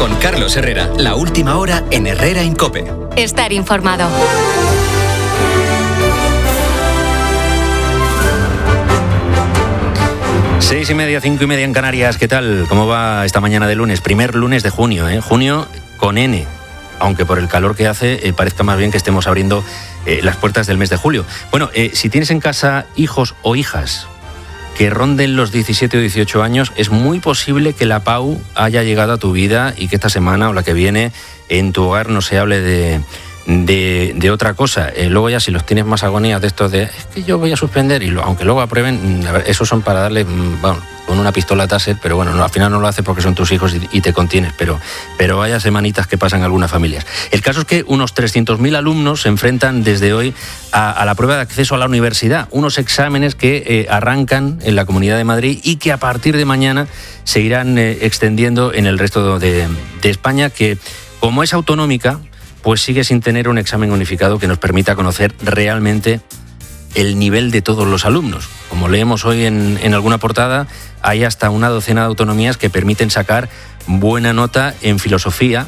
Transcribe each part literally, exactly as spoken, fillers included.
Con Carlos Herrera, la última hora en Herrera en COPE. Estar informado. Seis y media, cinco y media en Canarias. ¿Qué tal? ¿Cómo va esta mañana de lunes? Primer lunes de junio, ¿eh? Junio con N. Aunque por el calor que hace, eh, parezca más bien que estemos abriendo eh, las puertas del mes de julio. Bueno, eh, si tienes en casa hijos o hijas que ronden los diecisiete o dieciocho años, es muy posible que la Pau haya llegado a tu vida y que esta semana o la que viene en tu hogar no se hable de, de, de otra cosa. Eh, luego ya si los tienes más agonías de estos de, es que yo voy a suspender, y lo, aunque luego aprueben, a ver, esos son para darle, bueno, con una pistola taser, pero bueno, no, al final no lo hace porque son tus hijos y, y te contienes, pero, pero vaya semanitas que pasan algunas familias. El caso es que unos trescientos mil alumnos se enfrentan desde hoy a, a la prueba de acceso a la universidad, unos exámenes que eh, arrancan en la Comunidad de Madrid y que a partir de mañana se irán eh, extendiendo en el resto de, de España, que como es autonómica, pues sigue sin tener un examen unificado que nos permita conocer realmente el nivel de todos los alumnos. Como leemos hoy en, en alguna portada, hay hasta una docena de autonomías que permiten sacar buena nota en filosofía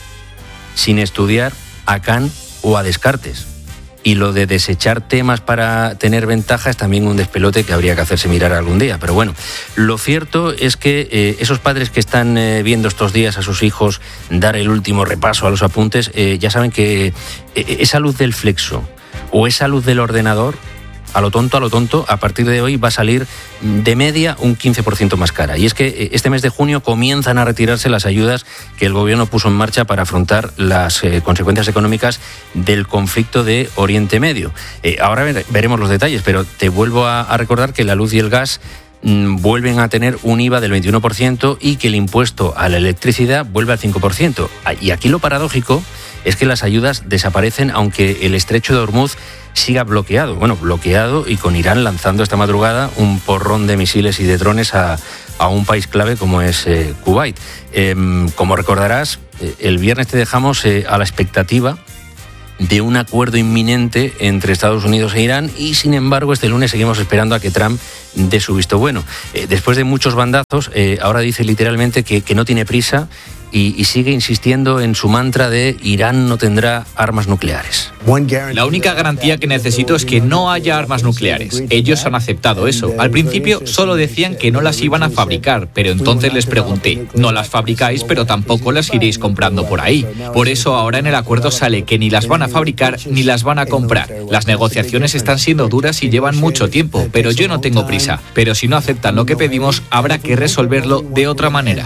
sin estudiar a Kant o a Descartes. Y lo de desechar temas para tener ventaja es también un despelote que habría que hacerse mirar algún día. Pero bueno, lo cierto es que eh, esos padres que están eh, viendo estos días a sus hijos dar el último repaso a los apuntes, eh, ya saben que eh, esa luz del flexo o esa luz del ordenador, a lo tonto, a lo tonto, a partir de hoy va a salir de media un quince por ciento más cara. Y es que este mes de junio comienzan a retirarse las ayudas que el gobierno puso en marcha para afrontar las eh, consecuencias económicas del conflicto de Oriente Medio. Eh, ahora ver, veremos los detalles, pero te vuelvo a, a recordar que la luz y el gas mmm, vuelven a tener un I V A del veintiuno por ciento y que el impuesto a la electricidad vuelve al cinco por ciento. Y aquí lo paradójico es que las ayudas desaparecen aunque el estrecho de Hormuz siga bloqueado, bueno, bloqueado y con Irán lanzando esta madrugada un porrón de misiles y de drones a, a un país clave como es eh, Kuwait. Eh, como recordarás, eh, el viernes te dejamos eh, a la expectativa de un acuerdo inminente entre Estados Unidos e Irán y, sin embargo, este lunes seguimos esperando a que Trump dé su visto bueno. Eh, después de muchos bandazos, eh, ahora dice literalmente que, que no tiene prisa y, y sigue insistiendo en su mantra de Irán no tendrá armas nucleares. La única garantía que necesito es que no haya armas nucleares. Ellos han aceptado eso. Al principio solo decían que no las iban a fabricar, pero entonces les pregunté, no las fabricáis, pero tampoco las iréis comprando por ahí. Por eso ahora en el acuerdo sale que ni las van a fabricar ni las van a comprar. Las negociaciones están siendo duras y llevan mucho tiempo, pero yo no tengo prisa. Pero si no aceptan lo que pedimos, habrá que resolverlo de otra manera.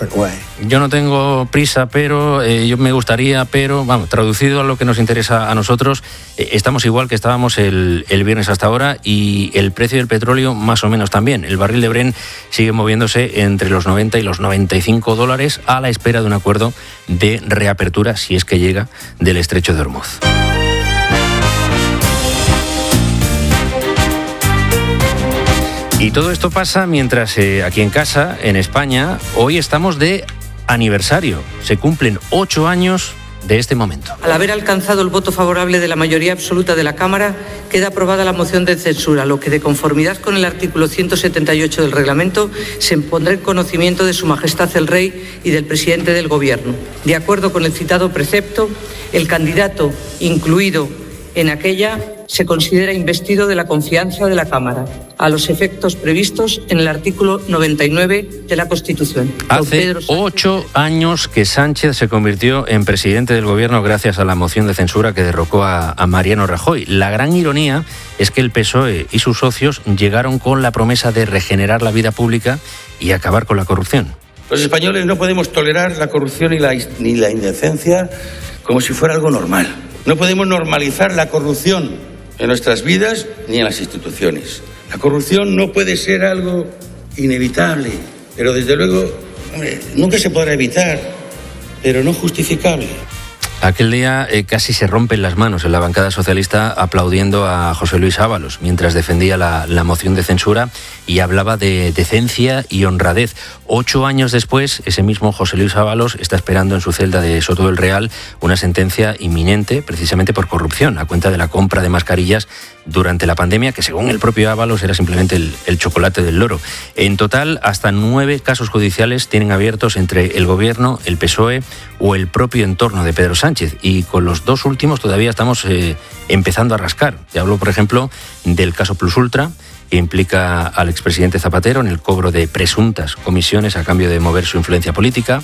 Yo no tengo prisa, pero eh, yo me gustaría, pero vamos, traducido a lo que nos interesa a nosotros, eh, estamos igual que estábamos el, el viernes hasta ahora y el precio del petróleo más o menos también. El barril de Brent sigue moviéndose entre los noventa y los noventa y cinco dólares a la espera de un acuerdo de reapertura, si es que llega, del estrecho de Hormuz. Y todo esto pasa mientras eh, aquí en casa, en España, hoy estamos de aniversario. Se cumplen ocho años de este momento. Al haber alcanzado el voto favorable de la mayoría absoluta de la Cámara, queda aprobada la moción de censura, lo que, de conformidad con el artículo ciento setenta y ocho del reglamento, se pondrá en conocimiento de Su Majestad el Rey y del presidente del Gobierno. De acuerdo con el citado precepto, el candidato incluido en aquella se considera investido de la confianza de la Cámara, a los efectos previstos en el artículo noventa y nueve de la Constitución. Hace ocho años que Sánchez se convirtió en presidente del Gobierno gracias a la moción de censura que derrocó a, a Mariano Rajoy. La gran ironía es que el P S O E y sus socios llegaron con la promesa de regenerar la vida pública y acabar con la corrupción. Los españoles no podemos tolerar la corrupción y la, ni la indecencia como si fuera algo normal. No podemos normalizar la corrupción en nuestras vidas ni en las instituciones. La corrupción no puede ser algo inevitable, pero desde luego, hombre, nunca se podrá evitar, pero no justificable. Aquel día eh, casi se rompen las manos en la bancada socialista aplaudiendo a José Luis Ábalos mientras defendía la, la moción de censura y hablaba de decencia y honradez. Ocho años después, ese mismo José Luis Ábalos está esperando en su celda de Soto del Real una sentencia inminente precisamente por corrupción, a cuenta de la compra de mascarillas durante la pandemia, que según el propio Ábalos era simplemente el, el chocolate del loro. En total, hasta nueve casos judiciales tienen abiertos entre el Gobierno, el P S O E o el propio entorno de Pedro Sánchez. Y con los dos últimos todavía estamos eh, empezando a rascar. Te hablo, por ejemplo, del caso Plus Ultra, que implica al expresidente Zapatero en el cobro de presuntas comisiones a cambio de mover su influencia política.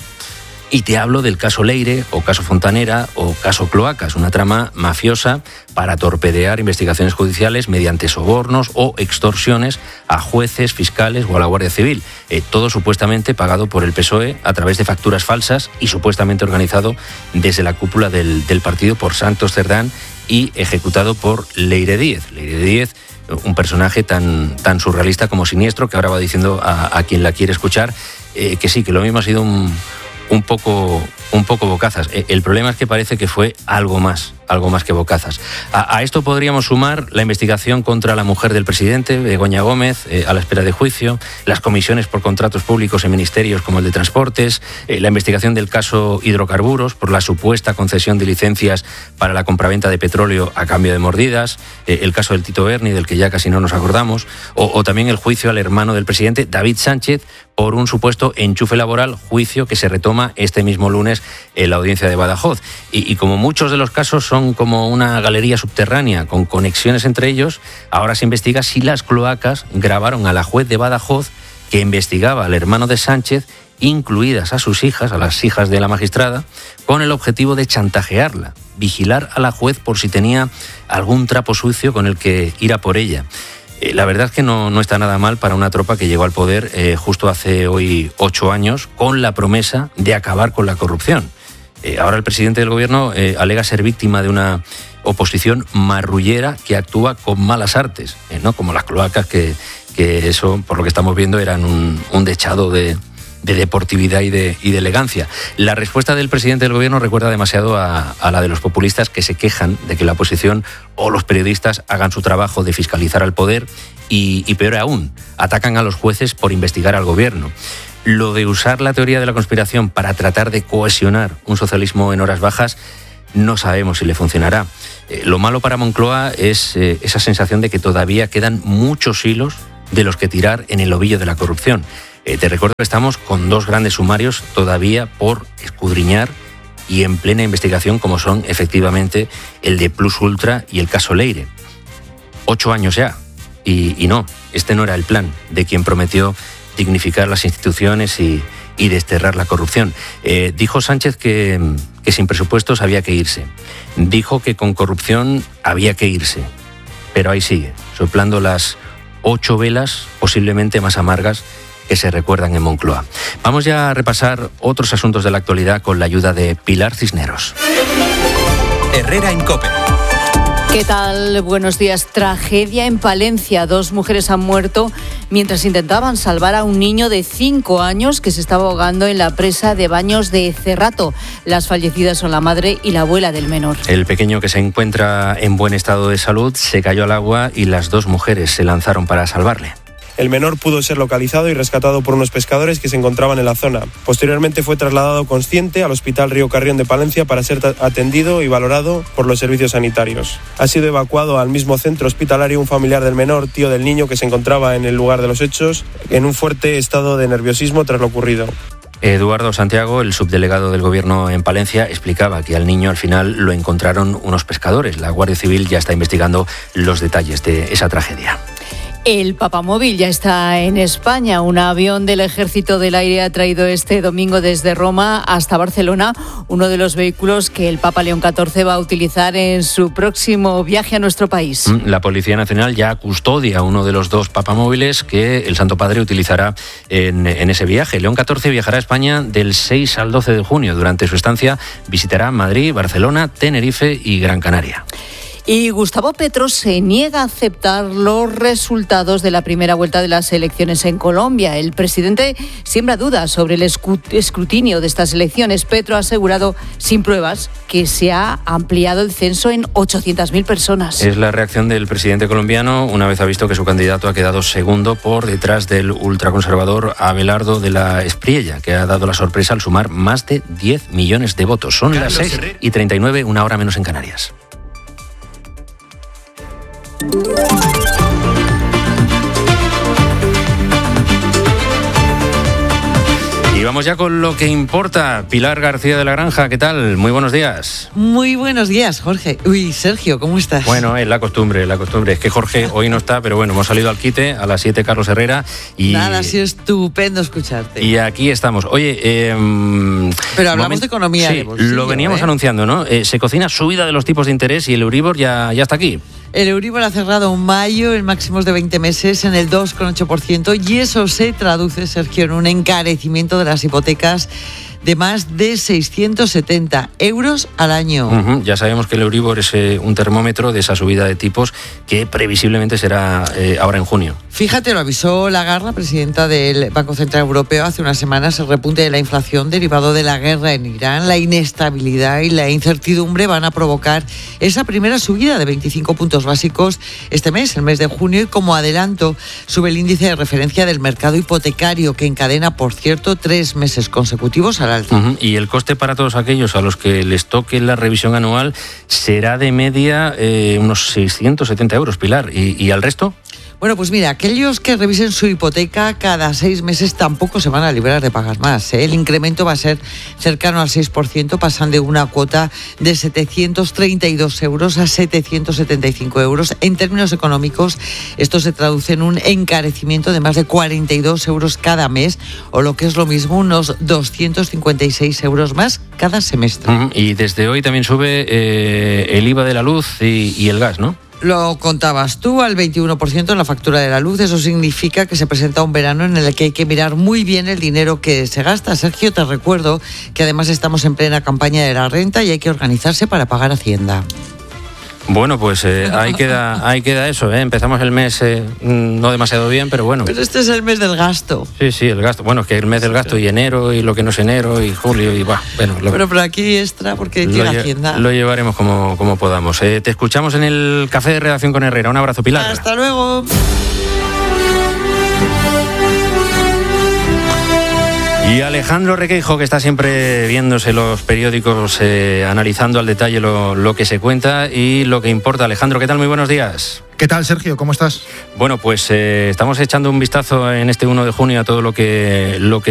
Y te hablo del caso Leire, o caso Fontanera, o caso Cloacas, una trama mafiosa para torpedear investigaciones judiciales mediante sobornos o extorsiones a jueces, fiscales o a la Guardia Civil. Eh, todo supuestamente pagado por el P S O E a través de facturas falsas y supuestamente organizado desde la cúpula del, del partido por Santos Cerdán y ejecutado por Leire Díez. Leire Díez, un personaje tan, tan surrealista como siniestro, que ahora va diciendo a, a quien la quiere escuchar eh, que sí, que lo mismo ha sido un... un poco, un poco bocazas. El problema es que parece que fue algo más, algo más que bocazas. A, a esto podríamos sumar la investigación contra la mujer del presidente, Begoña Gómez, eh, a la espera de juicio, las comisiones por contratos públicos en ministerios como el de Transportes, eh, la investigación del caso Hidrocarburos por la supuesta concesión de licencias para la compraventa de petróleo a cambio de mordidas, eh, el caso del Tito Berni, del que ya casi no nos acordamos, o, o también el juicio al hermano del presidente, David Sánchez, por un supuesto enchufe laboral, juicio que se retoma este mismo lunes en la audiencia de Badajoz. Y, y como muchos de los casos son como una galería subterránea con conexiones entre ellos, ahora se investiga si las cloacas grabaron a la juez de Badajoz que investigaba al hermano de Sánchez, incluidas a sus hijas, a las hijas de la magistrada, con el objetivo de chantajearla, vigilar a la juez por si tenía algún trapo sucio con el que ir a por ella. La verdad es que no, no está nada mal para una tropa que llegó al poder eh, justo hace hoy ocho años con la promesa de acabar con la corrupción. Eh, ahora el presidente del gobierno eh, alega ser víctima de una oposición marrullera que actúa con malas artes, eh, ¿no? Como las cloacas, que, que eso, por lo que estamos viendo, eran un, un dechado de... de deportividad y de, y de elegancia. La respuesta del presidente del gobierno recuerda demasiado a, a la de los populistas que se quejan de que la oposición o los periodistas hagan su trabajo de fiscalizar al poder y, y peor aún, atacan a los jueces por investigar al gobierno. Lo de usar la teoría de la conspiración para tratar de cohesionar un socialismo en horas bajas, no sabemos si le funcionará. Eh, lo malo para Moncloa es eh, esa sensación de que todavía quedan muchos hilos de los que tirar en el ovillo de la corrupción. Eh, te recuerdo que estamos con dos grandes sumarios todavía por escudriñar y en plena investigación, como son efectivamente el de Plus Ultra y el caso Leire. Ocho años ya. Y, y no, este no era el plan de quien prometió dignificar las instituciones y, y desterrar la corrupción. Eh, dijo Sánchez que, que sin presupuestos había que irse. Dijo que con corrupción había que irse. Pero ahí sigue, soplando las ocho velas posiblemente más amargas que se recuerdan en Moncloa. Vamos ya a repasar otros asuntos de la actualidad con la ayuda de Pilar Cisneros. Herrera en COPE. ¿Qué tal? Buenos días. Tragedia en Palencia. Dos mujeres han muerto mientras intentaban salvar a un niño de cinco años que se estaba ahogando en la presa de Baños de Cerrato. Las fallecidas son la madre y la abuela del menor. El pequeño, que se encuentra en buen estado de salud, se cayó al agua y las dos mujeres se lanzaron para salvarle. El menor pudo ser localizado y rescatado por unos pescadores que se encontraban en la zona. Posteriormente fue trasladado consciente al Hospital Río Carrión de Palencia para ser atendido y valorado por los servicios sanitarios. Ha sido evacuado al mismo centro hospitalario un familiar del menor, tío del niño, que se encontraba en el lugar de los hechos, en un fuerte estado de nerviosismo tras lo ocurrido. Eduardo Santiago, el subdelegado del Gobierno en Palencia, explicaba que al niño al final lo encontraron unos pescadores. La Guardia Civil ya está investigando los detalles de esa tragedia. El papamóvil ya está en España. Un avión del Ejército del Aire ha traído este domingo desde Roma hasta Barcelona uno de los vehículos que el Papa León catorce va a utilizar en su próximo viaje a nuestro país. La Policía Nacional ya custodia uno de los dos papamóviles que el Santo Padre utilizará en, en ese viaje. León catorce viajará a España del seis al doce de junio. Durante su estancia visitará Madrid, Barcelona, Tenerife y Gran Canaria. Y Gustavo Petro se niega a aceptar los resultados de la primera vuelta de las elecciones en Colombia. El presidente siembra dudas sobre el escrutinio de estas elecciones. Petro ha asegurado, sin pruebas, que se ha ampliado el censo en ochocientas mil personas. Es la reacción del presidente colombiano una vez ha visto que su candidato ha quedado segundo por detrás del ultraconservador Abelardo de la Espriella, que ha dado la sorpresa al sumar más de diez millones de votos. Son las seis y treinta y nueve, una hora menos en Canarias. Y vamos ya con lo que importa. Pilar García de la Granja, ¿qué tal? Muy buenos días. Muy buenos días, Jorge. Uy, Sergio, ¿cómo estás? Bueno, es la costumbre, la costumbre. Es que Jorge hoy no está, pero bueno, hemos salido al quite a las siete, Carlos Herrera. Y... Nada, ha sido estupendo escucharte. Y aquí estamos. Oye, eh, pero hablamos moment... de economía sí, de bolsillo, lo veníamos ¿eh? anunciando, ¿no? Eh, se cocina subida de los tipos de interés y el Euribor ya, ya está aquí. El Euribor ha cerrado en mayo en máximos de veinte meses en el dos coma ocho por ciento y eso se traduce, Sergio, en un encarecimiento de las hipotecas de más de seiscientos setenta euros al año. Uh-huh. Ya sabemos que el Euribor es eh, un termómetro de esa subida de tipos que previsiblemente será eh, ahora en junio. Fíjate, lo avisó Lagarde, presidenta del Banco Central Europeo, hace unas semanas. El repunte de la inflación derivado de la guerra en Irán, la inestabilidad y la incertidumbre van a provocar esa primera subida de veinticinco puntos básicos este mes, el mes de junio, y como adelanto sube el índice de referencia del mercado hipotecario, que encadena, por cierto, tres meses consecutivos al alza. Uh-huh. Y el coste para todos aquellos a los que les toque la revisión anual será de media eh, unos seiscientos setenta euros, Pilar. ¿Y, y al resto? Bueno, pues mira, aquellos que revisen su hipoteca cada seis meses tampoco se van a librar de pagar más, ¿eh? El incremento va a ser cercano al seis por ciento, pasan de una cuota de setecientos treinta y dos euros a setecientos setenta y cinco euros. En términos económicos, esto se traduce en un encarecimiento de más de cuarenta y dos euros cada mes, o lo que es lo mismo, unos doscientos cincuenta y seis euros más cada semestre. Uh-huh. Y desde hoy también sube eh, el I V A de la luz y, y el gas, ¿no? Lo contabas tú, al veintiuno por ciento en la factura de la luz. Eso significa que se presenta un verano en el que hay que mirar muy bien el dinero que se gasta. Sergio, te recuerdo que además estamos en plena campaña de la renta y hay que organizarse para pagar Hacienda. Bueno, pues eh, ahí queda ahí queda eso, ¿eh? Empezamos el mes eh, no demasiado bien, pero bueno. Pero este es el mes del gasto. Sí, sí, el gasto. Bueno, es que el mes del gasto y enero y lo que no es enero y julio y bah, bueno. Lo, pero, pero aquí extra porque llega Hacienda. Lo llevaremos como, como podamos. Eh, te escuchamos en el café de redacción con Herrera. Un abrazo, Pilar. Hasta luego. Y Alejandro Requeijo, que está siempre viéndose los periódicos, eh, analizando al detalle lo, lo que se cuenta y lo que importa. Alejandro, ¿qué tal? Muy buenos días. ¿Qué tal, Sergio? ¿Cómo estás? Bueno, pues eh, estamos echando un vistazo en este uno de junio a todo lo que, lo que